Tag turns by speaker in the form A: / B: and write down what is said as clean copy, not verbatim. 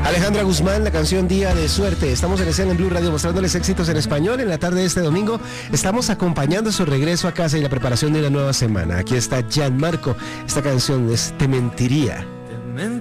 A: Alejandra Guzmán, la canción Día de Suerte. Estamos en escena en Blue Radio mostrándoles éxitos en español. En la tarde de este domingo estamos acompañando su regreso a casa y la preparación de una nueva semana. Aquí está Gianmarco. Esta canción es Te Mentiría.